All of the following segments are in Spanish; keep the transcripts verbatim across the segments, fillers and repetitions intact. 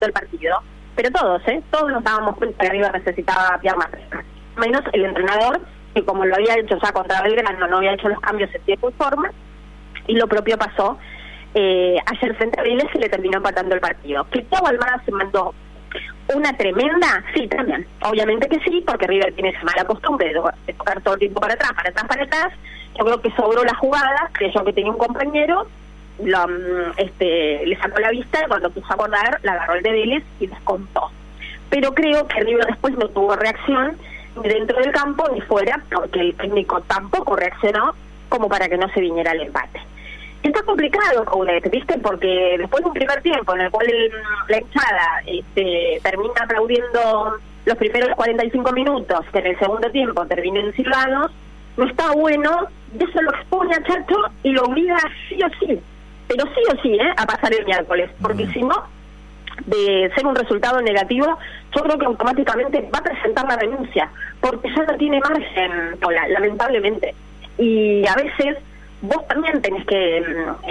el partido, pero todos, ¿eh? Todos nos dábamos cuenta que River necesitaba piernas frescas, menos el entrenador, que como lo había hecho ya contra Belgrano, no había hecho los cambios en tiempo y forma, y lo propio pasó eh, ayer frente a Vélez, se le terminó empatando el partido. ¿Que Thiago Almada se mandó una tremenda? Sí, también, obviamente que sí, porque River tiene esa mala costumbre de tocar todo el tiempo para atrás, para atrás, para atrás. Yo creo que sobró la jugada, creyó que tenía un compañero, lo, este, le sacó la vista y cuando quiso acordar, la agarró el de Vélez y descontó. Pero creo que River después no tuvo reacción ni dentro del campo ni fuera, porque el técnico tampoco reaccionó como para que no se viniera el empate. Está complicado, Coudet, ¿viste? Porque después de un primer tiempo en el cual el, la hinchada este, termina aplaudiendo los primeros cuarenta y cinco minutos, que en el segundo tiempo terminen silbanos, no está bueno, y eso lo expone a Chacho y lo obliga sí o sí, pero sí o sí, ¿eh? a pasar el miércoles, porque si no, de ser un resultado negativo, yo creo que automáticamente va a presentar la renuncia, porque ya no tiene margen, Paula, lamentablemente. Y a veces vos también tenés que,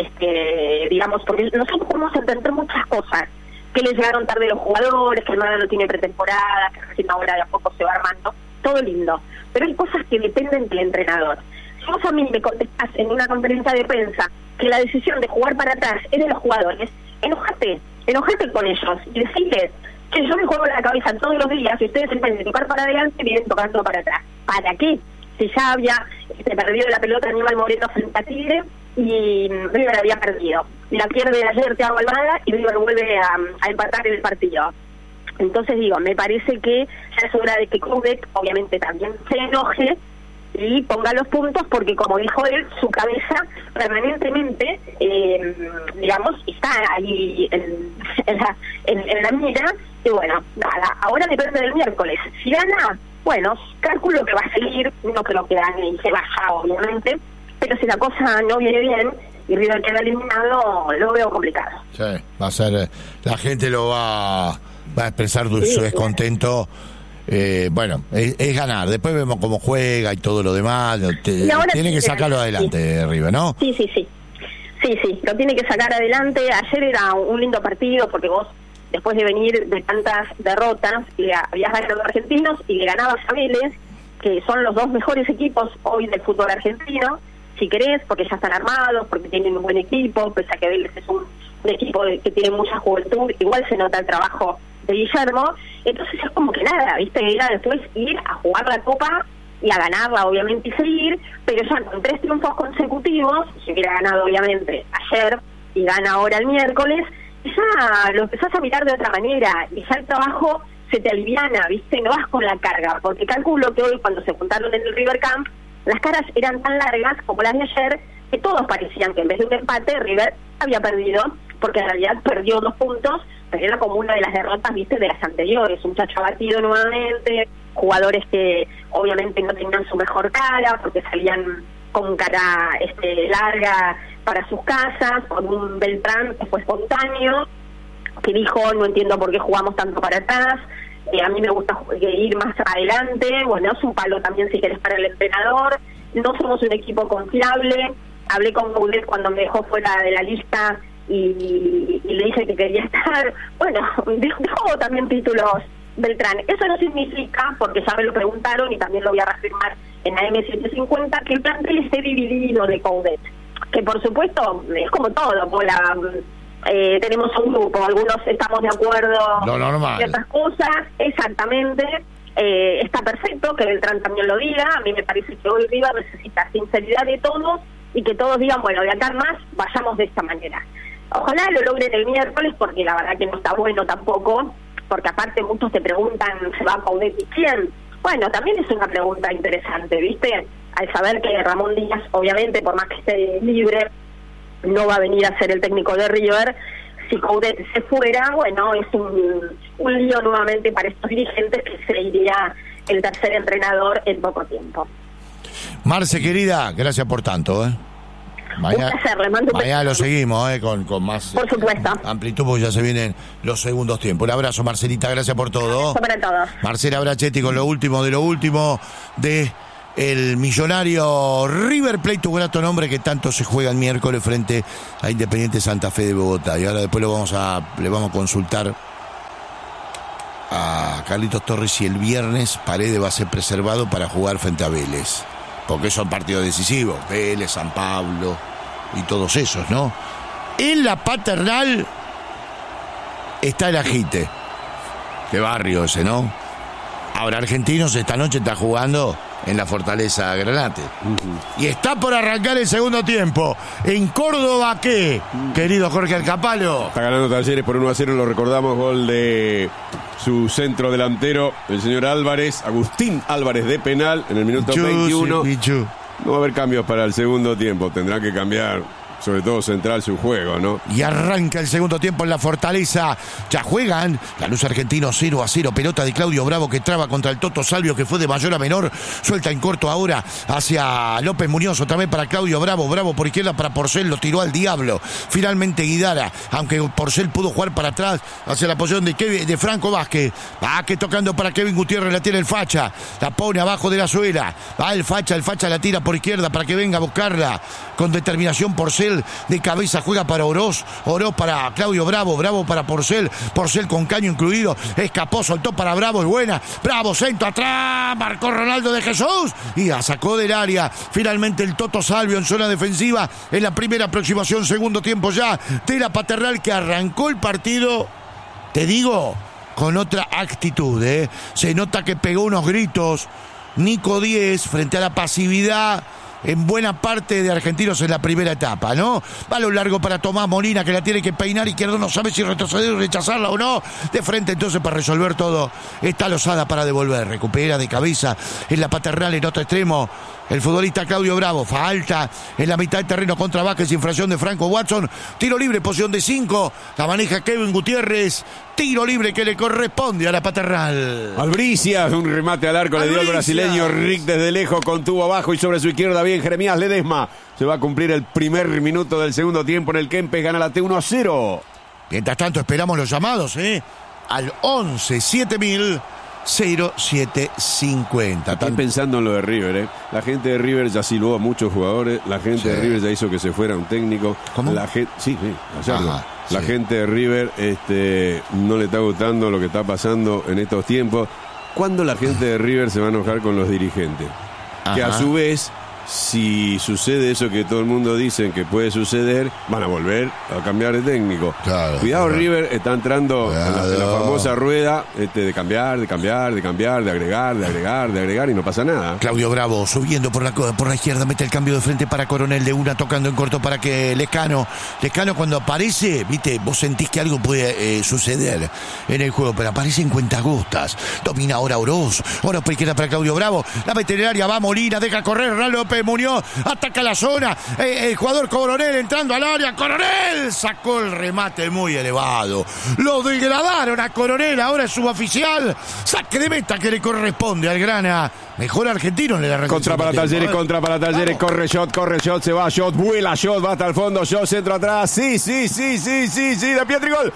este, digamos, porque nosotros podemos entender muchas cosas, que le llegaron tarde los jugadores, que el Málaga no tiene pretemporada, que recién ahora de a poco se va armando, todo lindo, pero hay cosas que dependen del entrenador. Si vos a mí me contestás en una conferencia de prensa que la decisión de jugar para atrás es de los jugadores, enojate, enojate con ellos y decirles que yo me juego la cabeza todos los días y ustedes en vez de tocar para adelante vienen tocando para atrás. ¿Para qué? Si ya había este, perdido la pelota Aníbal Moreno frente a Tigre y River había perdido. La pierde ayer Thiago Almada y River vuelve a, a empatar el partido. Entonces digo, me parece que ya es hora de que Coudet obviamente también se enoje y ponga los puntos, porque como dijo él, su cabeza permanentemente, eh, digamos, está ahí en, en, la, en, en la mira, y bueno, nada, ahora depende del miércoles. Si gana, bueno, calculo que va a seguir, no creo que gane y se vaya, obviamente, pero si la cosa no viene bien y River queda eliminado, lo veo complicado. Sí, va a ser, la gente lo va, va a expresar su, sí, su descontento. Eh, bueno, es, es ganar, después vemos cómo juega y todo lo demás. Te, tiene que sacarlo adelante, sí. River, ¿no? Sí, sí, sí. Sí, sí, lo tiene que sacar adelante. Ayer era un lindo partido porque vos, después de venir de tantas derrotas, le habías ganado a Argentinos y le ganabas a Vélez, que son los dos mejores equipos hoy del fútbol argentino, si querés, porque ya están armados, porque tienen un buen equipo, pese a que Vélez es un, un equipo de, que tiene mucha juventud, igual se nota el trabajo de Guillermo. Entonces es como que nada, ¿viste? Era después ir a jugar la Copa y a ganarla, obviamente, y seguir, pero ya con tres triunfos consecutivos, si hubiera ganado, obviamente, ayer y gana ahora el miércoles, ya lo empezás a mirar de otra manera y ya el trabajo se te aliviana, ¿viste? No vas con la carga, porque calculo que hoy cuando se juntaron en el River Camp, las caras eran tan largas como las de ayer, que todos parecían que en vez de un empate, River había perdido, porque en realidad perdió dos puntos, pero era como una de las derrotas, viste, de las anteriores, un Chacho abatido nuevamente, jugadores que obviamente no tenían su mejor cara, porque salían con cara este larga para sus casas, con un Beltrán que fue espontáneo, que dijo, no entiendo por qué jugamos tanto para atrás, eh, a mí me gusta ir más adelante. Bueno, es un palo también si querés para el entrenador, no somos un equipo confiable. Hablé con Coudet cuando me dejó fuera de la lista y, y, y le dije que quería estar. Bueno, dejó también títulos Beltrán. Eso no significa, porque ya me lo preguntaron y también lo voy a reafirmar en A M setecientos cincuenta, que el plantel esté dividido de Coudet, que por supuesto es como todo, por la, eh, tenemos un grupo, algunos estamos de acuerdo en ciertas cosas, exactamente, eh, está perfecto que Beltrán también lo diga. A mí me parece que hoy River necesita sinceridad de todos y que todos digan, bueno, de acá en más vayamos de esta manera. Ojalá lo logren el miércoles, porque la verdad que no está bueno tampoco, porque aparte muchos te preguntan, ¿se va a Coudet y quién? Bueno, también es una pregunta interesante, ¿viste? Al saber que Ramón Díaz, obviamente, por más que esté libre, no va a venir a ser el técnico de River. Si Coudet se fuera, bueno, es un, un lío nuevamente para estos dirigentes, que se iría el tercer entrenador en poco tiempo. Marce, querida, gracias por tanto, ¿eh? Mañana, un placer, le mando un mañana lo seguimos, ¿eh? Con, con más por supuesto. Eh, amplitud, porque ya se vienen los segundos tiempos. Un abrazo, Marcelita, gracias por todo. Para todos. Marcela Brachetti con lo último de lo último de el millonario River Plate, tu grato nombre, que tanto se juega el miércoles frente a Independiente Santa Fe de Bogotá. Y ahora después lo vamos a, le vamos a consultar a Carlitos Torres si el viernes Paredes va a ser preservado para jugar frente a Vélez. Porque son partidos decisivos. Vélez, San Pablo y todos esos, ¿no? En la Paternal está el agite. Qué barrio ese, ¿no? Ahora, Argentinos esta noche está jugando en la Fortaleza Granate. Uh-huh. Y está por arrancar el segundo tiempo. En Córdoba, ¿qué? Uh-huh. Querido Jorge Alcapalo. Está ganando Talleres por uno a cero, lo recordamos, gol de su centro delantero, el señor Álvarez, Agustín Álvarez de penal, en el minuto Pichu, veintiuno. Sí, no va a haber cambios para el segundo tiempo, tendrá que cambiar sobre todo central su juego, ¿no? Y arranca el segundo tiempo en la Fortaleza. Ya juegan. Lanús Argentino cero a cero. Pelota de Claudio Bravo que traba contra el Toto Salvio, que fue de mayor a menor. Suelta en corto ahora hacia López Muñoz. Otra vez para Claudio Bravo. Bravo por izquierda para Porcel. Lo tiró al diablo. Finalmente Guidara. Aunque Porcel pudo jugar para atrás hacia la posición de, Kevin, de Franco Vázquez. Vázquez tocando para Kevin Gutiérrez. La tiene el Facha. La pone abajo de la suela. Va el Facha. El Facha la tira por izquierda para que venga a buscarla. Con determinación Porcel. De cabeza juega para Oroz, Oroz para Claudio Bravo, Bravo para Porcel, Porcel con caño incluido, escapó, soltó para Bravo, es buena, Bravo, centro atrás, marcó Ronaldo de Jesús y la sacó del área. Finalmente el Toto Salvio en zona defensiva en la primera aproximación, segundo tiempo ya de la Paternal, que arrancó el partido, te digo, con otra actitud, ¿eh? Se nota que pegó unos gritos Nico Díez frente a la pasividad en buena parte de Argentinos en la primera etapa, ¿no? Va a lo largo para Tomás Molina, que la tiene que peinar. Izquierdo no sabe si retroceder o rechazarla o no. De frente entonces para resolver todo está Lozada para devolver. Recupera de cabeza en la Paternal en otro extremo el futbolista Claudio Bravo. Falta en la mitad del terreno contra Vázquez, infracción de Franco Watson. Tiro libre, posición de cinco. La maneja Kevin Gutiérrez. Tiro libre que le corresponde a la Paternal. Albricias, un remate al arco, Albricias. Le dio el brasileño Rick desde lejos, contuvo abajo y sobre su izquierda bien Jeremías Ledesma. Se va a cumplir el primer minuto del segundo tiempo en el Kempes, gana la T uno a cero. Mientras tanto esperamos los llamados, ¿eh? Al once siete mil cero siete cincuenta. Están pensando en lo de River, ¿eh? La gente de River ya silbó a muchos jugadores. La gente sí. de River ya hizo que se fuera un técnico. ¿Cómo? La gente, sí, sí, Ajá, La sí. gente de River este, no le está gustando lo que está pasando en estos tiempos. ¿Cuándo la gente de River se va a enojar con los dirigentes? Ajá. Que a su vez, si sucede eso que todo el mundo dice que puede suceder, van a volver a cambiar de técnico. Claro, Cuidado, claro. River está entrando claro. en, la, en la famosa rueda este, de cambiar, de cambiar, de cambiar, de agregar, de agregar, de agregar y no pasa nada. Claudio Bravo subiendo por la, por la izquierda, mete el cambio de frente para Coronel, de una tocando en corto para que Lescano, Lescano cuando aparece, viste, vos sentís que algo puede eh, suceder en el juego, pero aparece en cuentagostas. Domina ahora Oroz, Oroz por izquierda para Claudio Bravo, la veterinaria va Molina, deja correr López Muñoz, ataca la zona, eh, el jugador Coronel entrando al área, Coronel sacó el remate muy elevado, lo degradaron a Coronel, ahora es suboficial, saque de meta que le corresponde al Grana, mejor argentino en el arranque. Contra para Talleres, contra para Talleres, Vamos. corre Shot, corre Shot, se va Shot, vuela Shot, va hasta el fondo, Shot, centro atrás, sí, sí, sí, sí, sí, sí, de Pietri, gol,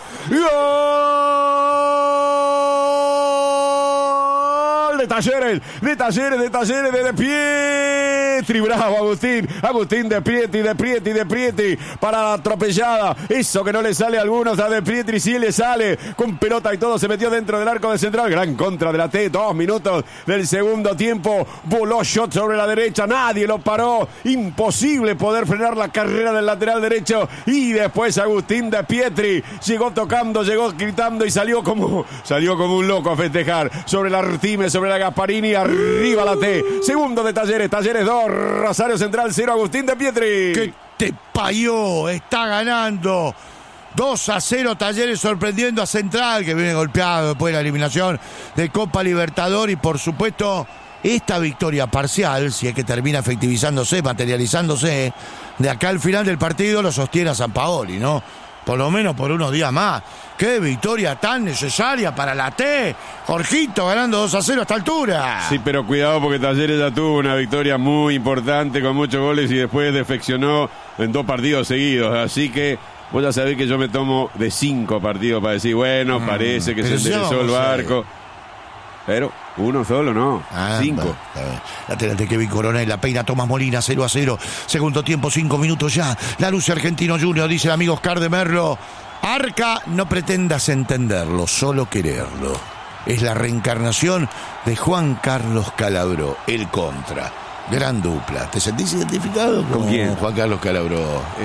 gol de Talleres, de Talleres, de Talleres, de, de Pietri, bravo Agustín, Agustín de Pietri, de Pietri, de Pietri, para la atropellada, eso que no le sale a algunos, a de Pietri sí le sale, con pelota y todo, se metió dentro del arco de central, gran contra de la T, dos minutos del segundo tiempo, voló Shot sobre la derecha, nadie lo paró, imposible poder frenar la carrera del lateral derecho, y después Agustín de Pietri, llegó tocando, llegó gritando y salió como, salió como un loco a festejar, sobre la Artime, sobre la Gasparini, arriba la T, segundo de Talleres, Talleres dos, Rosario Central cero, Agustín de Pietri. ¡Que te parió! Está ganando dos a cero Talleres, sorprendiendo a Central, que viene golpeado después de la eliminación de Copa Libertadores, y por supuesto esta victoria parcial, si es que termina efectivizándose, materializándose, de acá al final del partido lo sostiene a Sampaoli, ¿no? Por lo menos por unos días más. ¡Qué victoria tan necesaria para la T! Jorgito ganando dos a cero a esta altura. Sí, pero cuidado porque Talleres ya tuvo una victoria muy importante con muchos goles y después defeccionó en dos partidos seguidos. Así que vos ya sabés que yo me tomo de cinco partidos para decir, bueno, mm, parece que se enderezó el barco. Pero uno solo no, ah, cinco. Lateral Kevin Coronel, la peina Tomás Molina, cero a cero. Segundo tiempo, cinco minutos ya. Lanús Argentino Junior, dice el amigo Oscar de Merlo. Arca, no pretendas entenderlo, solo quererlo. es la reencarnación de Juan Carlos Calabró, el Contra. Gran dupla. ¿Te sentís identificado con, ¿Con quién? Juan Carlos Calabró?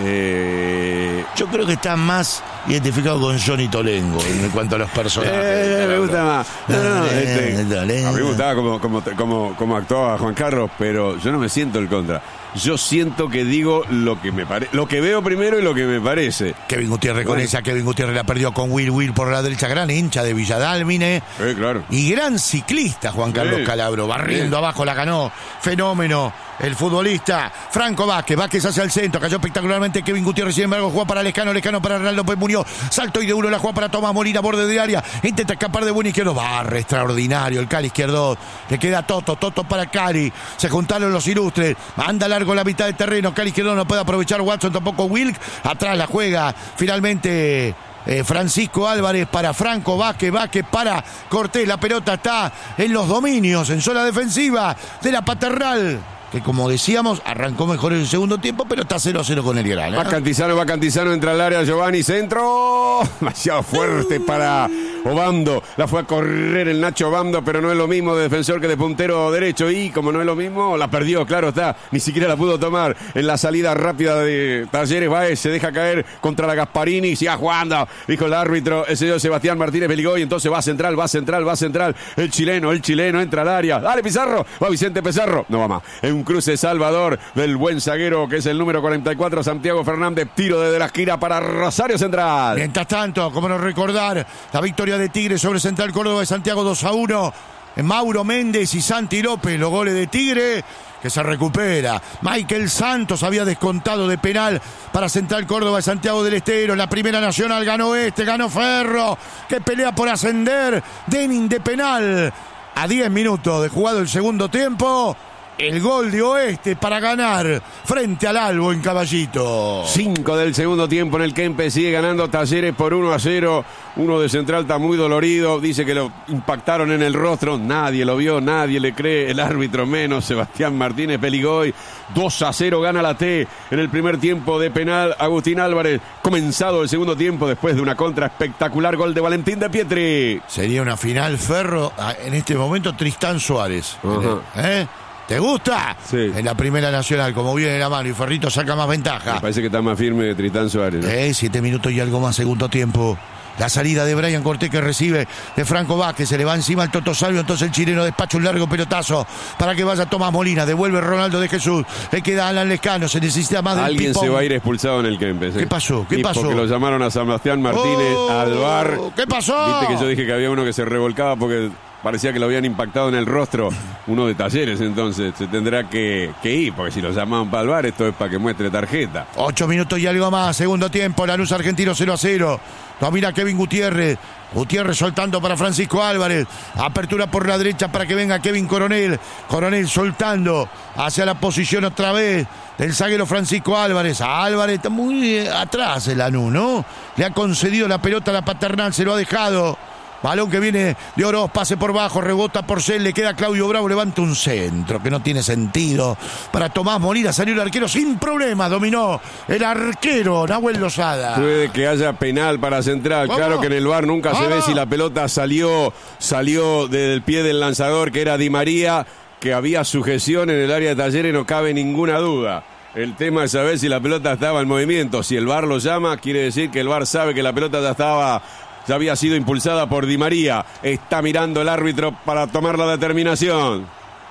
Eh... Yo creo que está más identificado con Johnny Tolengo en cuanto a los personajes. Eh, me gusta más. No, no, Eh, este, Tolengo. a mí me gustaba como, como, como, como actuaba Juan Carlos, pero yo no me siento el Contra. Yo siento que digo lo que me parece, lo que veo primero y lo que me parece. Kevin Gutiérrez con Bueno. esa, Kevin Gutiérrez la perdió con Will Will por la derecha, gran hincha de Villadálmine. Eh, claro. Y gran ciclista Juan Carlos Sí. Calabro, barriendo Sí. abajo la ganó, fenómeno el futbolista Franco Vázquez, Vázquez hacia el centro, cayó espectacularmente Kevin Gutiérrez, sin embargo juega para Lescano, Lescano para Hernán López Muñoz, salto y de uno la juega para Tomás Molina, borde de área, intenta escapar de buen izquierdo, barre extraordinario el Cali izquierdo, le queda Toto, Toto para Cali, se juntaron los ilustres, anda largo la mitad de terreno, Cali izquierdo no puede aprovechar Watson, tampoco Wilk, atrás la juega finalmente Eh, Francisco Álvarez para Franco Vázquez, Vázquez para Cortés, la pelota está en los dominios, en zona defensiva de la Paternal, que como decíamos, arrancó mejor en el segundo tiempo, pero está cero a cero con el Gran. ¿eh? Va Cantizano, va Cantizano, entra al área, Giovanni, centro, demasiado fuerte para Obando, la fue a correr el Nacho Obando, pero no es lo mismo de defensor que de puntero derecho, y como no es lo mismo, la perdió, claro está, ni siquiera la pudo tomar en la salida rápida de Talleres. Baez se deja caer contra la Gasparini, siga jugando, dijo el árbitro, el señor Sebastián Martínez Beligoy, entonces va central, va central, va central, el chileno, el chileno entra al área, dale Pizarro, va Vicente Pizarro, no va más, en un cruce Salvador del buen zaguero que es el número cuarenta y cuatro, Santiago Fernández, tiro desde la esquina para Rosario Central. Mientras tanto, como no recordar la victoria de Tigre sobre Central Córdoba de Santiago dos a uno, Mauro Méndez y Santi López, los goles de Tigre, que se recupera. Michael Santos había descontado de penal para Central Córdoba de Santiago del Estero. La Primera Nacional ganó este, ganó Ferro, que pelea por ascender. Denning de penal. A diez minutos de jugado el segundo tiempo, el gol de Oeste para ganar frente al Albo en Caballito. Cinco del segundo tiempo en el Kempe, sigue ganando Talleres por uno a cero. Uno de Central está muy dolorido, dice que lo impactaron en el rostro, nadie lo vio, nadie le cree, el árbitro menos, Sebastián Martínez Beligoy. Dos a cero gana la T en el primer tiempo de penal Agustín Álvarez, comenzado el segundo tiempo después de una contra espectacular, gol de Valentín de Pietri. Sería una final Ferro, en este momento Tristán Suárez. Ajá. ¿Eh? ¿Te gusta? Sí. En la Primera Nacional, como viene la mano y Ferrito saca más ventaja. Me parece que está más firme Tristán Suárez, ¿no? Eh, siete minutos y algo más, segundo tiempo. La salida de Brian Cortés que recibe de Franco Vázquez, se le va encima al Toto Salvio, entonces el chileno despacha un largo pelotazo para que vaya Tomás Molina, devuelve Ronaldo de Jesús, le queda Alan Lescano, se necesita más del Alguien ping-pong. se va a ir expulsado en el Kempes. ¿eh? ¿Qué pasó? ¿Qué y pasó? Porque lo llamaron a Sebastián Martínez Oh, al V A R. ¿Qué pasó? Viste que yo dije que había uno que se revolcaba porque parecía que lo habían impactado en el rostro, uno de Talleres, entonces se tendrá que, que ir, porque si lo llamaban para el V A R, esto es para que muestre tarjeta. Ocho minutos y algo más, segundo tiempo, Lanús Argentino cero a cero. Lo mira Kevin Gutiérrez. Gutiérrez soltando para Francisco Álvarez. Apertura por la derecha para que venga Kevin Coronel. Coronel soltando hacia la posición otra vez del zaguero Francisco Álvarez. Álvarez está muy atrás el Lanús, ¿no? Le ha concedido la pelota a la Paternal, se lo ha dejado. Balón que viene de Oroz, pase por bajo, rebota por Cel, le queda Claudio Bravo, levanta un centro que no tiene sentido. Para Tomás Molina salió el arquero sin problema, dominó el arquero Nahuel Lozada. Puede que haya penal para Central. ¿Cómo? Claro que en el V A R nunca se ¿Cómo? ve si la pelota salió, salió del pie del lanzador, que era Di María, que había sujeción en el área de Talleres, no cabe ninguna duda. El tema es saber si la pelota estaba en movimiento. Si el V A R lo llama, quiere decir que el V A R sabe que la pelota ya estaba... ya había sido impulsada por Di María. Está mirando el árbitro para tomar la determinación.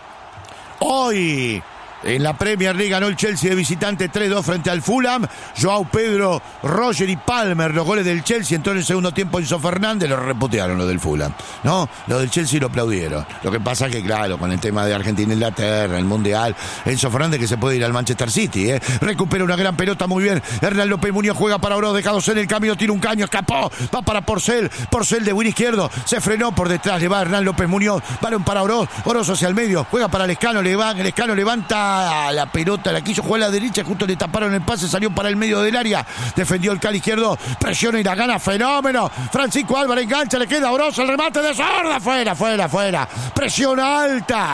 Hoy en la Premier League ganó el Chelsea de visitante tres dos frente al Fulham. Joao Pedro, Roger y Palmer, los goles del Chelsea. Entonces en el segundo tiempo Enzo Fernández, lo reputearon lo del Fulham, ¿no? Lo del Chelsea lo aplaudieron. Lo que pasa que, claro, con el tema de Argentina e Inglaterra, el Mundial, Enzo Fernández que se puede ir al Manchester City, ¿eh? Recupera una gran pelota, muy bien. Hernán López Muñoz juega para Oroz, dejados en el camino, tira un caño, escapó, va para Porcel, Porcel de buen izquierdo, se frenó por detrás, le va Hernán López Muñoz, balón para Oroz, Oroz hacia el medio, juega para Lescano, le va, Lescano levanta la pelota, la quiso jugar a la derecha, justo le taparon el pase, salió para el medio del área, defendió el Cali izquierdo, presiona y la gana, fenómeno. Francisco Álvarez engancha, le queda Oroz, el remate de sorda, fuera, fuera, fuera. Presión alta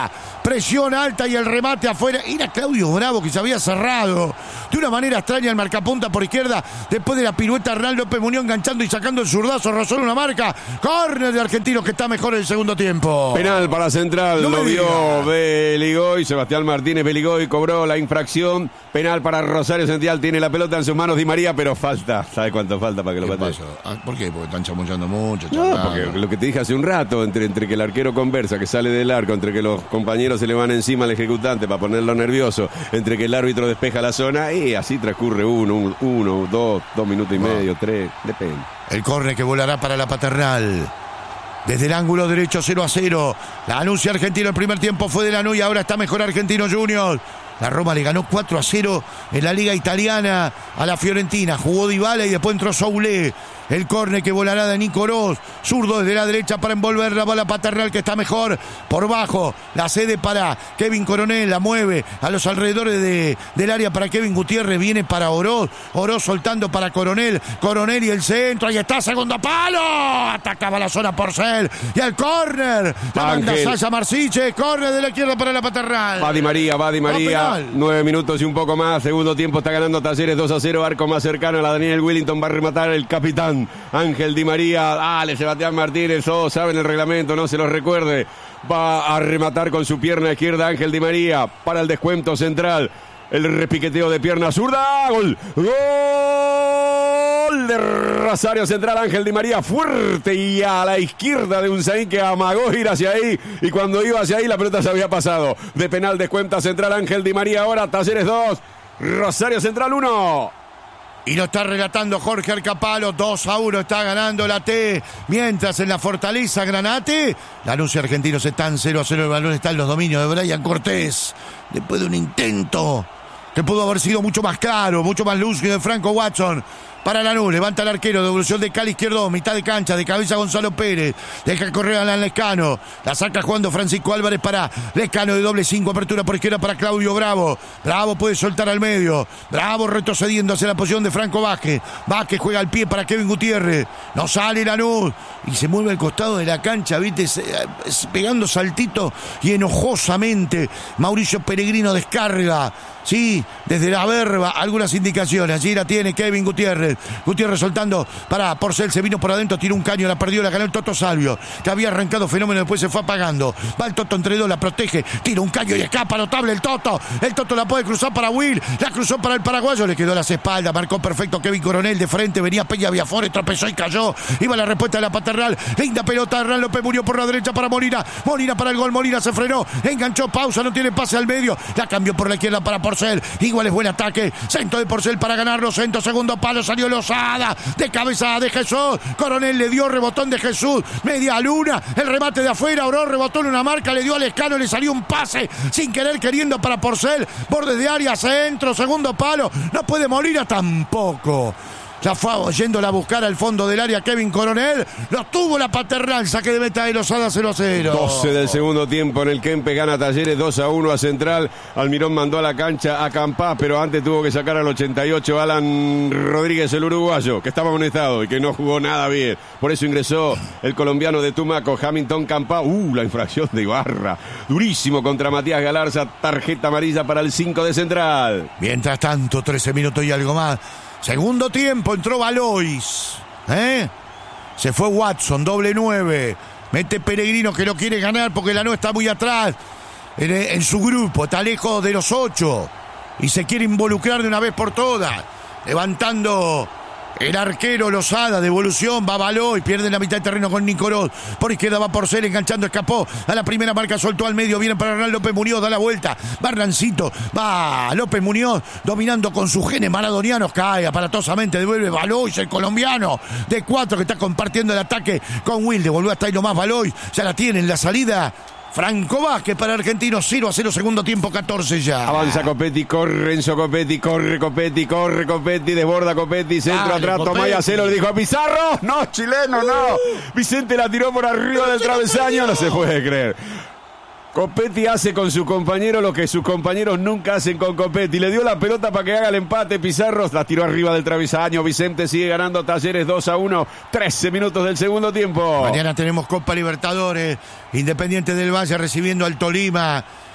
presión alta y el remate afuera. Era Claudio Bravo que se había cerrado de una manera extraña el marcapunta por izquierda. Después de la pirueta, Hernán López Muñoz enganchando y sacando el zurdazo, rozó una marca. Córner de Argentinos que está mejor en el segundo tiempo. Penal para Central, no lo vio Beligoy, Sebastián Martínez Beligoy cobró la infracción. Penal para Rosario Central, tiene la pelota en sus manos Di María, pero falta. ¿Sabe cuánto falta para que lo patee? ¿Por qué? Porque están chamullando mucho. No, porque lo que te dije hace un rato, entre, entre que el arquero conversa, que sale del arco, entre que los compañeros se le van encima al ejecutante para ponerlo nervioso, entre que el árbitro despeja la zona, y así transcurre uno, un, uno, dos, dos minutos y no. medio, tres, depende. El córner que volará para la Paternal. Desde el ángulo derecho, cero a cero. La anuncia Argentino, el primer tiempo fue de Lanús y ahora está mejor Argentino Juniors. La Roma le ganó cuatro a cero en la Liga Italiana a la Fiorentina. Jugó Dybala y después entró Soulé. El córner que volará de Nico Oroz. Zurdo desde la derecha para envolver la bola Paternal que está mejor. Por bajo, la cede para Kevin Coronel. La mueve a los alrededores de, del área para Kevin Gutiérrez. Viene para Oroz. Oroz soltando para Coronel. Coronel y el centro. Ahí está, segundo palo. Atacaba la zona Porcel. Y el córner. La manda Sasha Marsiche. Córner de la izquierda para la Paternal. Va Di María, va Di María. Nueve minutos y un poco más. Segundo tiempo está ganando Talleres dos a cero. Arco más cercano a la Daniel Willington. Va a rematar el capitán Ángel Di María. Dale, Sebastián Martínez. Todos saben el reglamento, no se los recuerde. Va a rematar con su pierna izquierda Ángel Di María para el descuento Central. El repiqueteo de pierna zurda. Gol. Gol de Rosario Central. Ángel Di María fuerte y a la izquierda de Unzaín que amagó ir hacia ahí. Y cuando iba hacia ahí la pelota se había pasado. De penal descuenta Central Ángel Di María. Ahora Talleres dos. Rosario Central uno. Y lo está relatando Jorge Arcapalo. dos a uno está ganando la T. Mientras en la Fortaleza Granate, la Luz y Argentinos están cero a cero. El balón está en los dominios de Brian Cortés. Después de un intento que pudo haber sido mucho más claro, mucho más lúcido de Franco Watson. Para Lanús, levanta el arquero, devolución de Cali izquierdo, mitad de cancha, de cabeza Gonzalo Pérez, deja correr a Alan Lescano, la saca jugando Francisco Álvarez para Lescano de doble cinco, apertura por izquierda para Claudio Bravo, Bravo puede soltar al medio, Bravo retrocediendo hacia la posición de Franco Vázquez, Vázquez juega al pie para Kevin Gutiérrez, no sale Lanús, y se mueve al costado de la cancha, viste, pegando saltito y enojosamente, Mauricio Peregrino descarga, sí, desde la verba, algunas indicaciones, allí la tiene Kevin Gutiérrez, Gutiérrez soltando para Porcel, se vino por adentro, tiró un caño, la perdió, la ganó el Toto Salvio, que había arrancado fenómeno, después se fue apagando, va el Toto entre dos, la protege, tira un caño y escapa, notable el Toto, el Toto la puede cruzar para Will, la cruzó para el paraguayo, le quedó a las espaldas, marcó perfecto Kevin Coronel de frente, venía Peña Viafores, tropezó y cayó, iba la respuesta de la Paternal, linda pelota, Hernán López Muñoz por la derecha para Molina, Molina para el gol, Molina se frenó, enganchó, pausa, no tiene pase al medio, la cambió por la izquierda para Porcel, igual es buen ataque, centro de Porcel para ganarlo, centro, segundo palo, salió Lozada, de cabeza de Jesús, Coronel le dio rebotón de Jesús, media luna, el remate de afuera, Oro rebotó en una marca, le dio a Lescano, le salió un pase, sin querer queriendo para Porcel, borde de área, centro, segundo palo, no puede Molina tampoco. Ya fue yéndola a buscar al fondo del área Kevin Coronel. Lo tuvo la Paternal. Saque de meta de Lozada cero a cero. doce del segundo tiempo en el Kempes. Gana Talleres dos a uno a Central. Almirón mandó a la cancha a Campás, pero antes tuvo que sacar al ochenta y ocho Alan Rodríguez, el uruguayo, que estaba amonestado y que no jugó nada bien. Por eso ingresó el colombiano de Tumaco, Hamilton Campás. Uh, la infracción de Ibarra. Durísimo contra Matías Galarza. Tarjeta amarilla para el cinco de Central. Mientras tanto, trece minutos y algo más. Segundo tiempo, entró Valois, ¿eh? Se fue Watson, doble nueve. Mete Peregrino que lo quiere ganar porque Lanús está muy atrás en, en su grupo, está lejos de los ocho. Y se quiere involucrar de una vez por todas. Levantando el arquero Lozada, devolución, va Valois, pierde la mitad de terreno con Nicolás. Por izquierda va Porcel, enganchando, escapó a la primera marca, soltó al medio, viene para Hernán López Muñoz, da la vuelta, va Rancito, va López Muñoz, dominando con sus genes maradonianos, cae aparatosamente, devuelve Valois, el colombiano de cuatro que está compartiendo el ataque con Will, devolvió hasta ahí nomás Valois, ya la tiene en la salida. Franco Vázquez para Argentinos, cero a cero, segundo tiempo, catorce ya. Avanza Copetti, corre Enzo Copetti, corre Copetti, corre Copetti, desborda Copetti, centro Dale, atrás, Tomaya Celo, le dijo a Pizarro, no, chileno, no. Vicente la tiró por arriba del travesaño, no se puede creer. Copetti hace con sus compañeros lo que sus compañeros nunca hacen con Copetti. Le dio la pelota para que haga el empate. Pizarro la tiró arriba del travesaño. Vicente sigue ganando Talleres dos a uno. trece minutos del segundo tiempo. Mañana tenemos Copa Libertadores. Independiente del Valle recibiendo al Tolima.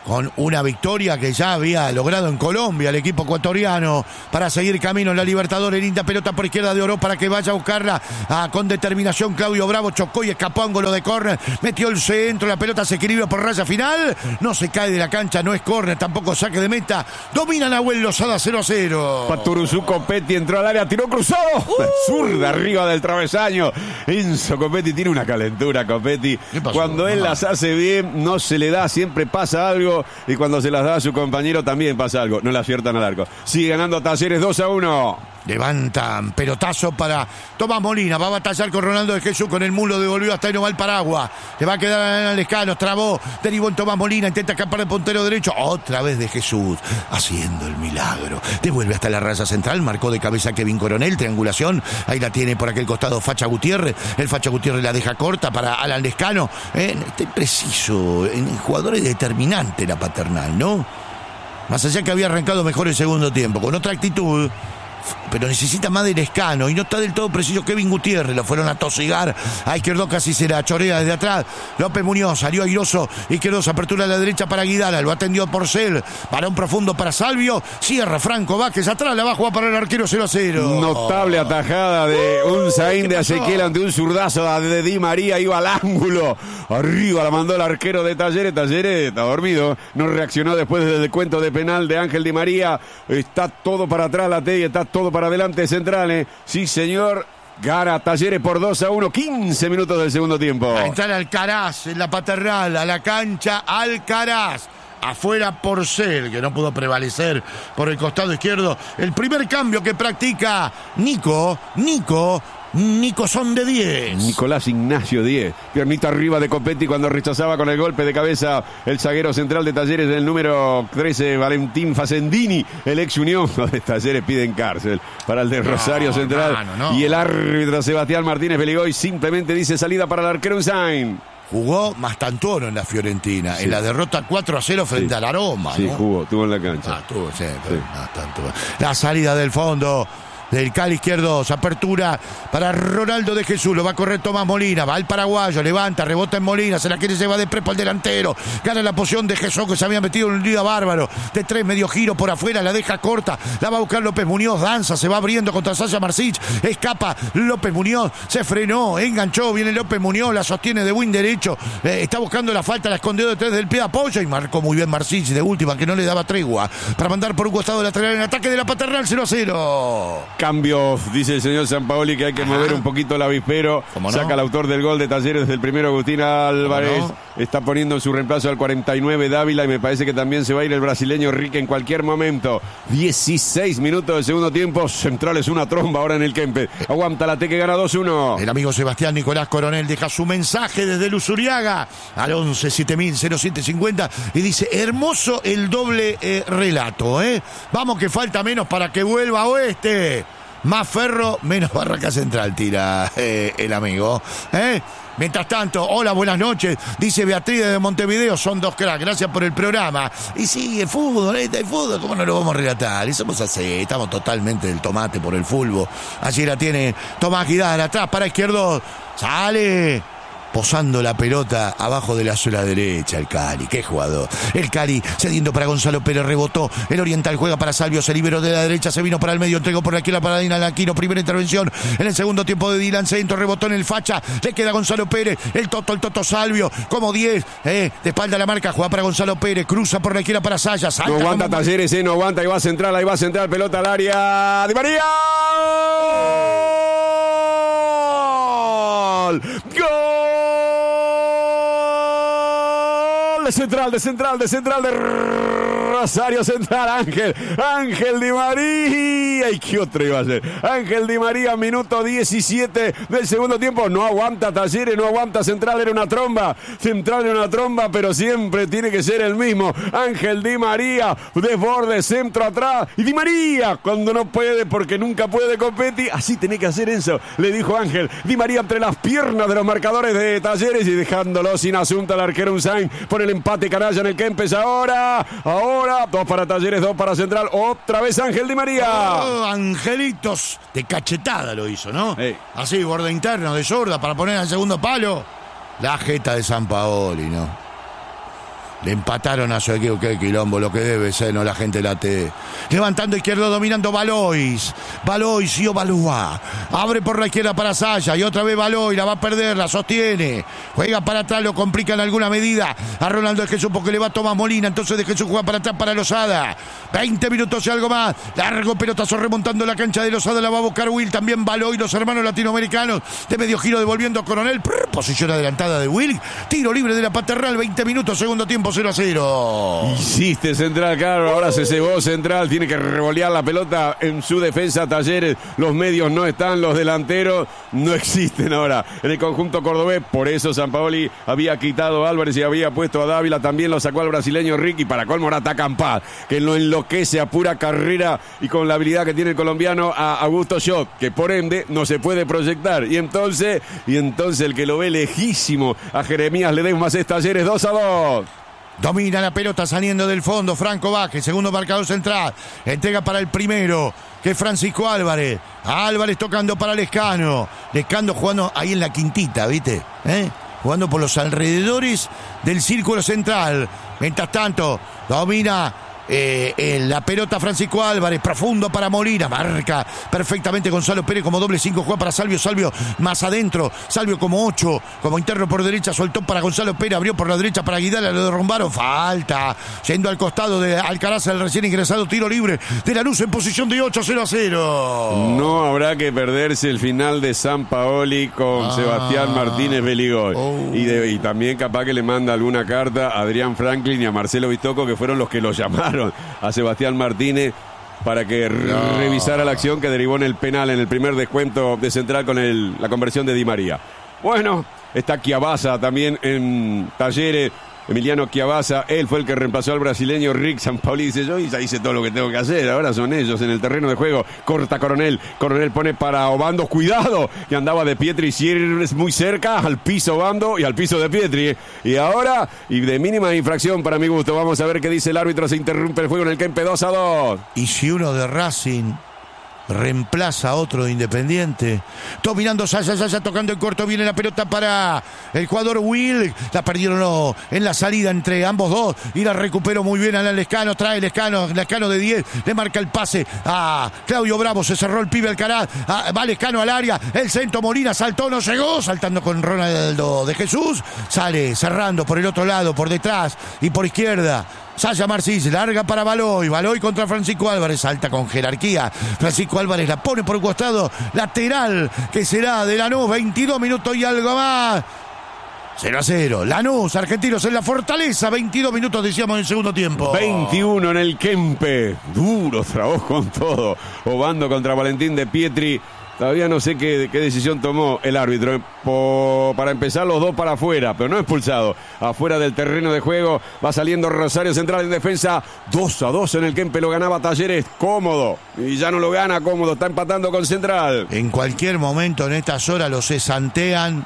con una victoria que ya había logrado en Colombia el equipo ecuatoriano para seguir camino en la Libertadores. Linda pelota por izquierda de Oro para que vaya a buscarla ah, con determinación. Claudio Bravo chocó y escapó a ángulo de córner, metió el centro, la pelota se equilibra por raya final, no se cae de la cancha, no es córner, tampoco saque de meta, domina Nahuel Lozada cero a cero. Paturuzú Copetti entró al área, tiró cruzado, uh. zurda arriba del travesaño. Enzo Copetti tiene una calentura, Copetti. Cuando él las hace bien, no se le da, siempre pasa algo. Y cuando se las da a su compañero también pasa algo. No le aciertan al arco. Sigue ganando Talleres dos a uno. Levantan pelotazo para Tomás Molina. Va a batallar con Ronaldo de Jesús. Con el mulo devolvió hasta ahí no va el paraguas. Le va a quedar en Lescano. Trabó. Derivó en Tomás Molina. Intenta escapar el puntero derecho. Otra vez de Jesús. Haciendo el milagro. Devuelve hasta la raya central. Marcó de cabeza Kevin Coronel. Triangulación. Ahí la tiene por aquel costado Facha Gutiérrez. El Facha Gutiérrez la deja corta para Alan Lescano. Eh, está preciso. En jugadores determinante la Paternal, ¿no? Más allá que había arrancado mejor el segundo tiempo. Con otra actitud. Pero necesita más de Lescano y no está del todo preciso Kevin Gutiérrez. Lo fueron a tosigar a Izquierdo, casi se la chorea desde atrás. López Muñoz salió airoso. Izquierdo apertura a la derecha para Guidara. Lo atendió Porcel. Balón profundo para Salvio. Cierra Franco Vázquez atrás. La va a jugar para el arquero cero a cero. Notable atajada de un Zain de Ezequiel ante un zurdazo de Di María. Iba al ángulo. Arriba la mandó el arquero de Talleres. Talleres está dormido. No reaccionó después del descuento de penal de Ángel Di María. Está todo para atrás la T y está todo para adelante Centrales. Sí, señor. Gana Talleres por dos a uno. quince minutos del segundo tiempo. A entrar Alcaraz en la Paternal. A la cancha Alcaraz. Afuera Porcel, que no pudo prevalecer por el costado izquierdo. El primer cambio que practica Nico. Nico. Nico son de diez. Nicolás Ignacio diez. Piernita arriba de Copetti cuando rechazaba con el golpe de cabeza el zaguero central de Talleres, el número trece, Valentín Facendini. El ex Unión de Talleres piden cárcel para el de Rosario no, Central. No, no. Y el árbitro Sebastián Martínez Beligoy simplemente dice salida para el arquero Unzain. Jugó Mastantuono en la Fiorentina, sí. En la derrota cuatro a cero frente sí. al Aroma. Sí, ¿no? jugó, estuvo en la cancha. Ah, estuvo, sí, sí. No, tanto. La salida del fondo del Cali izquierdo, apertura para Ronaldo de Jesús, lo va a correr Tomás Molina, va al paraguayo, levanta, rebota en Molina, se la quiere llevar de prepo al delantero, gana la posición de Jesús que se había metido en un lío bárbaro, de tres, medio giro por afuera, la deja corta, la va a buscar López Muñoz, danza, se va abriendo contra Sasha Marcich, escapa López Muñoz, se frenó, enganchó, viene López Muñoz, la sostiene de win derecho, eh, está buscando la falta, la escondió detrás del pie de apoyo y marcó muy bien Marcich de última, que no le daba tregua, para mandar por un costado lateral en ataque de la Paternal cero a cero. Cambio, dice el señor Sampaoli que hay que Ajá. mover un poquito el avispero. No? Saca el autor del gol de Talleres desde el primero, Agustín Álvarez. No? Está poniendo en su reemplazo al cuarenta y nueve Dávila y me parece que también se va a ir el brasileño Rique en cualquier momento. dieciséis minutos del segundo tiempo. Centrales una tromba ahora en el Kempe. Aguanta la T que gana dos uno. El amigo Sebastián Nicolás Coronel deja su mensaje desde Luzuriaga al once siete mil cero siete cincuenta y dice: hermoso el doble eh, relato, ¿eh? Vamos que falta menos para que vuelva a Oeste. Más Ferro, menos Barraca Central, tira eh, el amigo. ¿eh? Mientras tanto, hola, buenas noches, dice Beatriz de Montevideo, son dos cracks, gracias por el programa. Y sí, el fútbol, ¿eh? el fútbol, ¿cómo no lo vamos a relatar? Y somos así, estamos totalmente del tomate por el fútbol. Allí la tiene Tomás Guidara, atrás para izquierdo, sale... posando la pelota abajo de la suela derecha el Cali, qué jugador. El Cali cediendo para Gonzalo Pérez, rebotó, el Oriental juega para Salvio, se liberó de la derecha, se vino para el medio, entregó por aquí la paradina al Aquino, primera intervención en el segundo tiempo de Dylan Centro, rebotó en el Facha, le queda Gonzalo Pérez, el Toto, el Toto Salvio, como diez, eh, de espalda a la marca, juega para Gonzalo Pérez, cruza por la izquierda para Saya, salta. No aguanta como... Talleres, eh, no aguanta, ahí va a central, ahí va a central, pelota al área, Di María. ¡Gol! ¡Gol! De central, de central, de central, de Rosario Central, Ángel, Ángel Di María. ¿Y qué otro iba a ser? Ángel Di María, minuto diecisiete del segundo tiempo. No aguanta Talleres, no aguanta Central, era una tromba. Central era una tromba, pero siempre tiene que ser el mismo. Ángel Di María, desborde, centro atrás. Y Di María, cuando no puede, porque nunca puede Copetti, así tiene que hacer eso, le dijo Ángel. Di María entre las piernas de los marcadores de Talleres y dejándolo sin asunto al arquero Unzain por el empate canalla en el Kempes. Ahora, ahora, dos para Talleres, dos para Central. Otra vez Ángel Di María. Oh, angelitos de cachetada lo hizo, ¿no? Hey. Así, borde interno, de zurda, para poner al segundo palo. La jeta de Sampaoli, ¿no? Le empataron a su equipo. Qué quilombo lo que debe ser, no la gente late. Levantando izquierdo, dominando Valois. Valois y Ovalúa. Abre por la izquierda para Saya. Y otra vez Valois. La va a perder, la sostiene. Juega para atrás, lo complica en alguna medida. A Ronaldo de Jesús porque le va Tomás Molina. Entonces de Jesús juega para atrás para Lozada. veinte minutos y algo más. Largo pelotazo remontando la cancha de Lozada. La va a buscar Will. También Valois, los hermanos latinoamericanos. De medio giro devolviendo a Coronel. Prr, posición adelantada de Will. Tiro libre de la Paternal. veinte minutos, segundo tiempo. cero a cero. Hiciste Central, claro, ahora se cebó Central, tiene que revolear la pelota en su defensa. Talleres, los medios no están, los delanteros no existen ahora en el conjunto cordobés, por eso Sampaoli había quitado a Álvarez y había puesto a Dávila, también lo sacó al brasileño Ricky, para colmo ahora ataca Campaz, que lo enloquece a pura carrera y con la habilidad que tiene el colombiano a Augusto Schott, que por ende no se puede proyectar, y entonces, y entonces el que lo ve lejísimo a Jeremías Ledesma es Talleres. Dos a dos. Domina la pelota saliendo del fondo. Franco Vázquez, segundo marcador central. Entrega para el primero, que es Francisco Álvarez. Álvarez tocando para Lescano. Lescano jugando ahí en la quintita, ¿viste? ¿Eh? Jugando por los alrededores del círculo central. Mientras tanto, domina Eh, eh, la pelota Francisco Álvarez, profundo para Molina, marca perfectamente Gonzalo Pérez como doble cinco, juega para Salvio, Salvio más adentro, Salvio como ocho, como interno por derecha, soltó para Gonzalo Pérez, abrió por la derecha para Guidala, lo derrumbaron, falta, yendo al costado de Alcaraz, el recién ingresado, tiro libre de Lanús en posición de ocho, cero a cero. No habrá que perderse el final de Sampaoli con ah, Sebastián Martínez Beligoy. Oh. Y, de, y también capaz que le manda alguna carta a Adrián Franklin y a Marcelo Bitoco, que fueron los que lo llamaron a Sebastián Martínez para que no. revisara la acción que derivó en el penal en el primer descuento de Central con el, la conversión de Di María. Bueno, está Chiavasa también en Talleres. Emiliano Chiavasa, él fue el que reemplazó al brasileño Rick Sampaoli. Dice, yo ya hice todo lo que tengo que hacer, ahora son ellos en el terreno de juego. Corta Coronel, Coronel pone para Obando, cuidado, que andaba de Pietri, si es muy cerca, al piso Obando y al piso de Pietri. Y ahora, y de mínima infracción para mi gusto, vamos a ver qué dice el árbitro, se interrumpe el juego en el Kempe, dos a dos. Y si uno de Racing reemplaza a otro de Independiente, dominando Saya, Saya tocando en corto, viene la pelota para el jugador Will, la perdieron no, en la salida entre ambos dos y la recuperó muy bien a Lescano, trae Lescano, Lescano de diez, le marca el pase a Claudio Bravo, se cerró el pibe Alcaraz, a, va Lescano al área, el centro Molina saltó, no llegó, saltando con Ronaldo de Jesús, sale cerrando por el otro lado, por detrás y por izquierda. Saya Marcis, larga para Valois, Valois contra Francisco Álvarez, salta con jerarquía, Francisco Álvarez la pone por un costado, lateral que será de Lanús, veintidós minutos y algo más, cero a cero, Lanús, Argentinos en la Fortaleza, veintidós minutos decíamos en el segundo tiempo. veintiuno en el Kempe, duro trabajo con todo, Obando contra Valentín de Pietri. Todavía no sé qué, qué decisión tomó el árbitro. Po, para empezar, los dos para afuera, pero no expulsado. Afuera del terreno de juego va saliendo Rosario Central en defensa. dos a dos en el Kempe, lo ganaba Talleres cómodo. Y ya no lo gana cómodo, está empatando con Central. En cualquier momento en estas horas lo cesantean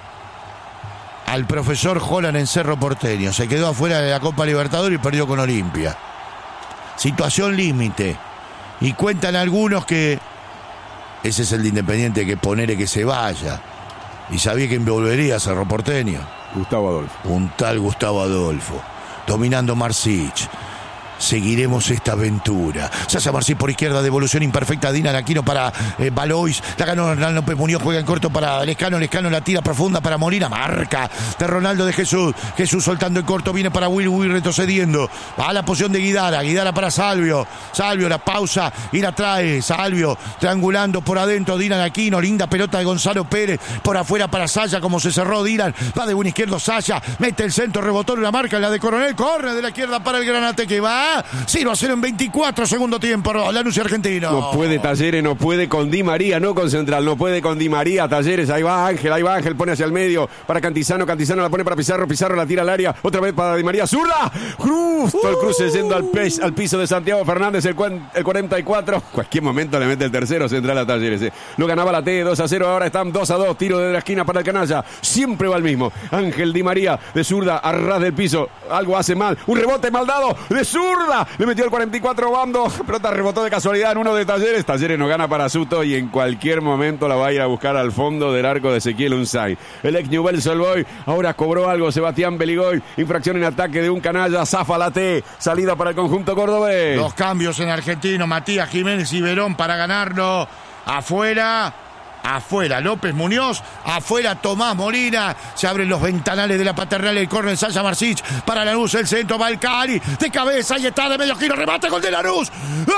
al profesor Holland en Cerro Porteño. Se quedó afuera de la Copa Libertadores y perdió con Olimpia. Situación límite. Y cuentan algunos que ese es el de Independiente, que ponele que se vaya. Y sabía que volvería a Cerro Porteño. Gustavo Adolfo. Un tal Gustavo Adolfo. Dominando Marcich. Seguiremos esta aventura. Saya Marcich por izquierda, devolución imperfecta. Dina Aquino para eh, Valois. La ganó Hernán López Muñoz, juega en corto para Lescano. Lescano la tira profunda para Molina. Marca de Ronaldo de Jesús. Jesús soltando en corto, viene para Will, Will retrocediendo. Va a la posición de Guidara. Guidara para Salvio. Salvio la pausa y la trae. Salvio triangulando por adentro. Dina Aquino. Linda pelota de Gonzalo Pérez. Por afuera para Saya, como se cerró Dylan. Va de buen izquierdo Saya. Mete el centro, rebotó en la marca, la de Coronel. Corre de la izquierda para el Granate que va. cero a cero en veinticuatro, segundo tiempo, Lanús Argentino. No puede Talleres, no puede con Di María, no con Central, no puede con Di María, Talleres, ahí va Ángel, ahí va Ángel, pone hacia el medio para Cantizano, Cantizano la pone para Pizarro, Pizarro la tira al área, otra vez para Di María, zurda, justo uh. el cruce yendo al, pez, al piso de Santiago Fernández, el, el cuarenta y cuatro, cualquier momento le mete el tercero Central a Talleres, eh. Lo ganaba la T, dos a cero, ahora están dos a dos, tiro de la esquina para el canalla, siempre va el mismo, Ángel Di María, de zurda, a ras del piso, algo hace mal, un rebote mal dado, de zurda. zurda, le metió el cuarenta y cuatro Bando, pelota rebotó de casualidad en uno de Talleres, Talleres no gana para Suto y en cualquier momento la va a ir a buscar al fondo del arco de Ezequiel Unzain. El ex Newell's Old Boys ahora cobró algo Sebastián Beligoy, infracción en ataque de un canalla, zafa la T, salida para el conjunto cordobés. Dos cambios en Argentino, Matías Jiménez y Verón para ganarlo. Afuera, afuera López Muñoz, afuera Tomás Molina. Se abren los ventanales de la Paternal, el córner Sasha Marcich para Lanús, el centro va el Cali, de cabeza y está de medio giro, remate, gol de Lanús. ¡Gol!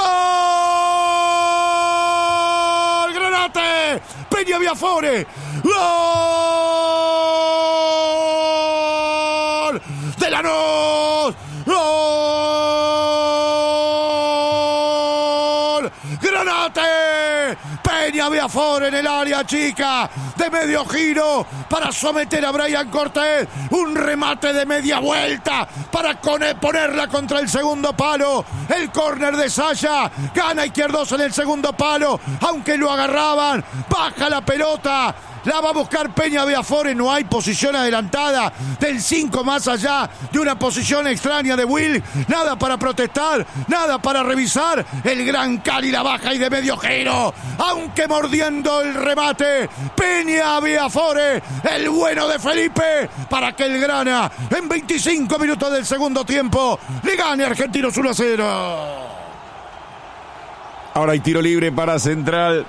¡Granate! Peña Viafore. ¡Gol! ¡De Lanús! ¡Gol! ¡Granate! Peña Viafore en el área chica, de medio giro, para someter a Brian Cortés. Un remate de media vuelta para ponerla contra el segundo palo. El córner de Sasha, gana Izquierdoso en el segundo palo, aunque lo agarraban. Baja la pelota, la va a buscar Peña Viafore. No hay posición adelantada del cinco más allá de una posición extraña de Will. Nada para protestar, nada para revisar. El gran Cali la baja y de medio giro, aunque mordiendo el remate. Peña Viafore, el bueno de Felipe, para que el Grana en veinticinco minutos del segundo tiempo le gane a Argentinos uno a cero. Ahora hay tiro libre para Central.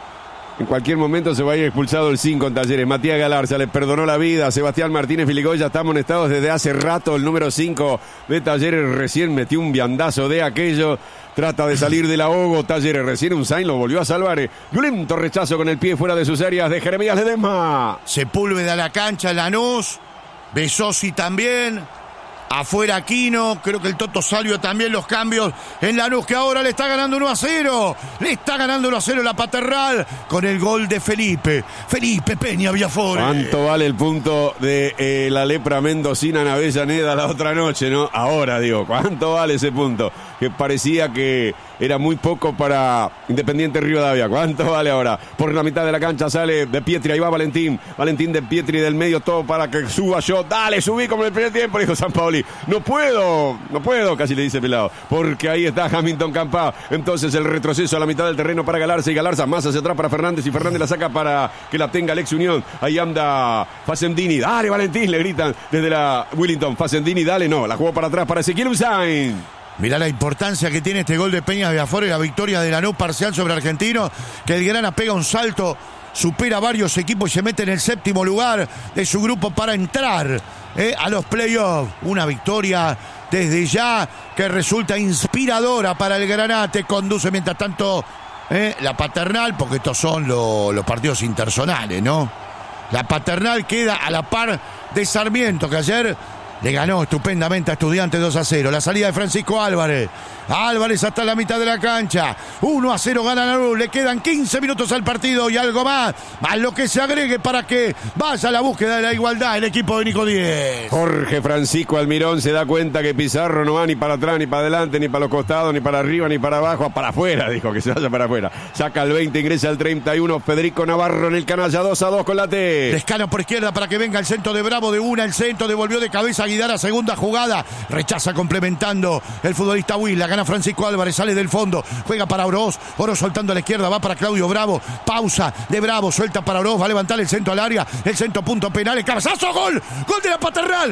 En cualquier momento se va a ir expulsado el cinco en Talleres. Matías Galarza le perdonó la vida a Sebastián Martínez Filigoy. Ya está amonestado desde hace rato. El número cinco de Talleres recién metió un viandazo de aquello. Trata de salir del ahogo. Talleres recién Unzain lo volvió a salvar. Violento rechazo con el pie fuera de sus áreas de Jeremías Ledesma. Sepúlveda a la cancha, Lanús. Besosi también. Afuera Aquino, creo que el Toto Salvio también, los cambios en Lanús, que ahora le está ganando uno a cero. Le está ganando uno a cero la Paternal con el gol de Felipe. Felipe Peña Viafore. ¿Cuánto vale el punto de eh, la lepra mendocina en Avellaneda la otra noche, no? Ahora, digo, ¿cuánto vale ese punto? Que parecía que era muy poco para Independiente Rivadavia. ¿Cuánto vale ahora? Por la mitad de la cancha sale De Pietri, ahí va Valentín. Valentín De Pietri del medio, todo para que suba yo. Dale, subí como en el primer tiempo, dijo San Paoli. No puedo, no puedo, casi le dice Pelado. Porque ahí está Hamilton Campa. Entonces el retroceso a la mitad del terreno para Galarza. Y Galarza más hacia atrás para Fernández. Y Fernández la saca para que la tenga Alex Unión. Ahí anda Facendini. Dale, Valentín, le gritan desde la Willington. Facendini, dale, no. La jugó para atrás para Ezequiel Unzain. Mirá la importancia que tiene este gol de Peña Viafore y la victoria de Lanús parcial sobre Argentino, que el Grana pega un salto, supera varios equipos y se mete en el séptimo lugar de su grupo para entrar eh, a los playoffs. Una victoria desde ya que resulta inspiradora para el Granate. Conduce mientras tanto eh, la Paternal, porque estos son lo, los partidos interzonales, ¿no? La Paternal queda a la par de Sarmiento, que ayer le ganó estupendamente a Estudiantes dos a cero. La salida de Francisco Álvarez. Álvarez hasta la mitad de la cancha. uno a cero gana Lanús. Le quedan quince minutos al partido y algo más. Más lo que se agregue para que vaya a la búsqueda de la igualdad el equipo de Nico Díez. Jorge Francisco Almirón se da cuenta que Pizarro no va ni para atrás, ni para adelante, ni para los costados, ni para arriba, ni para abajo. Para afuera, dijo que se vaya para afuera. Saca el veinte, ingresa al treinta y uno. Federico Navarro en el canalla, dos a dos con la T. Descana por izquierda para que venga el centro de Bravo de una. El centro devolvió de cabeza a Guidara. Segunda jugada. Rechaza complementando el futbolista Will. La gana Francisco Álvarez. Sale del fondo. Juega para Oroz. Oroz soltando a la izquierda. Va para Claudio Bravo. Pausa de Bravo. Suelta para Oroz. Va a levantar el centro al área. El centro punto penal. El cabezazo. Gol. Gol de la Paternal.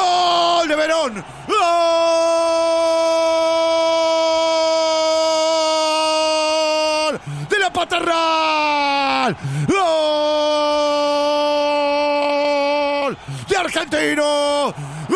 Gol de Verón. Gol de la Paternal. Gol de Argentino.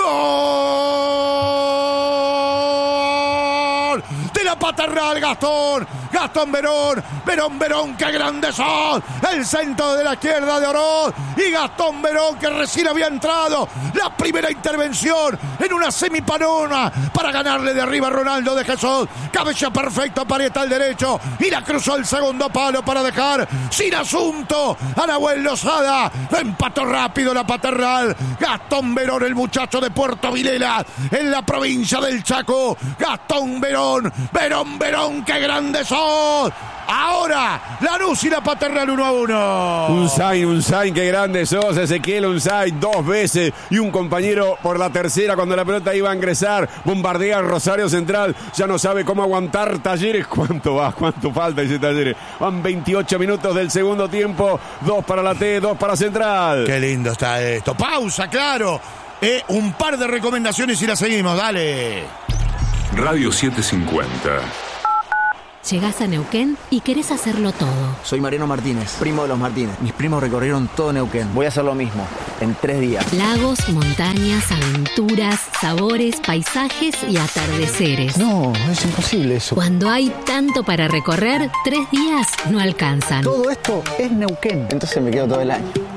¡Gol de la Paternal! Gastón, Gastón Verón, Verón, Verón, qué grande son. El centro de la izquierda de Oroz y Gastón Verón, que recién había entrado. La primera intervención en una semipanona para ganarle de arriba a Ronaldo de Jesús. Cabeza perfecta para estar al derecho y la cruzó el segundo palo para dejar sin asunto a Nahuel Lozada. Empató rápido la Paternal. Gastón Verón, el muchacho de Puerto Vilela, en la provincia del Chaco. Gastón Verón, Verón, Verón, qué grande sos. Ahora, Lanús y la Paternal uno a uno. Unzain, Unzain, qué grande sos, Ezequiel Unzain, dos veces y un compañero por la tercera cuando la pelota iba a ingresar. Bombardea el Rosario Central, ya no sabe cómo aguantar Talleres. ¿Cuánto va? ¿Cuánto falta ese Talleres? Van veintiocho minutos del segundo tiempo, dos para la T, dos para Central. Qué lindo está esto. Pausa, claro. Eh, un par de recomendaciones y la seguimos, dale. Radio setecientos cincuenta. Llegás a Neuquén y querés hacerlo todo. Soy Mariano Martínez, primo de los Martínez. Mis primos recorrieron todo Neuquén. Voy a hacer lo mismo, en tres días. Lagos, montañas, aventuras, sabores, paisajes y atardeceres. No, es imposible eso. Cuando hay tanto para recorrer, tres días no alcanzan. Todo esto es Neuquén. Entonces me quedo todo el año.